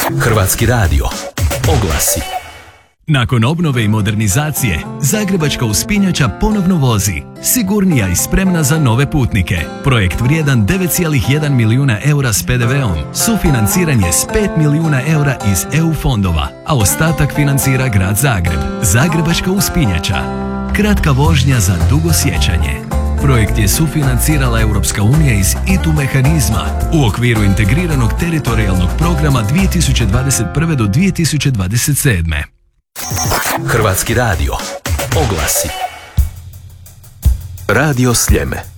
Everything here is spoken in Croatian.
Hrvatski radio. Oglasi. Nakon obnove i modernizacije, Zagrebačka uspinjača ponovno vozi, sigurnija i spremna za nove putnike. Projekt vrijedan 9,1 milijuna eura s PDV-om, sufinanciranje s 5 milijuna eura iz EU fondova, a ostatak financira grad Zagreb. Zagrebačka uspinjača. Kratka vožnja za dugo sjećanje. Projekt je sufinancirala Europska unija iz ITU mehanizma u okviru integriranog teritorijalnog programa 2021. do 2027. Hrvatski radio. Oglasi. Radio Sljeme.